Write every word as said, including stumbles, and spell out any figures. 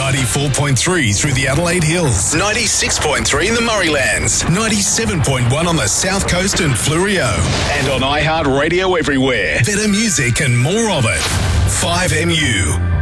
ninety-four point three through the Adelaide Hills, ninety-six point three in the Murraylands, ninety-seven point one on the South Coast and Fleurieu, and on iHeartRadio everywhere. Better music and more of it. five M U.